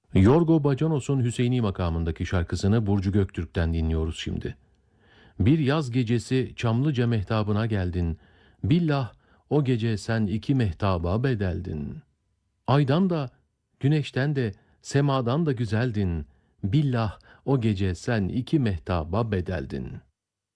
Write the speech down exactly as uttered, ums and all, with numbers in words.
Yorgo Bacanos'un Hüseyini makamındaki şarkısını Burcu Göktürk'ten dinliyoruz şimdi. Bir yaz gecesi Çamlıca mehtabına geldin. Billah o gece sen iki mehtaba bedeldin. Aydan da, güneşten de, semadan da güzeldin. Billah o gece sen iki mehtaba bedeldin.''